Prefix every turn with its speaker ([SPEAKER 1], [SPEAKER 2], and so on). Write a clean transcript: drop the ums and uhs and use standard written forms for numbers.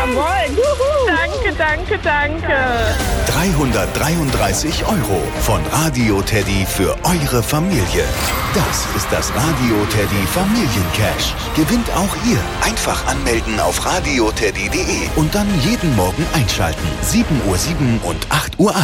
[SPEAKER 1] Jawohl. Juhu. Danke, danke.
[SPEAKER 2] 333 € von Radio Teddy für eure Familie. Das ist das Radio Teddy Familiencash. Gewinnt auch ihr. Einfach anmelden auf radioteddy.de und dann jeden Morgen einschalten. 7:07 und 8:08 Uhr.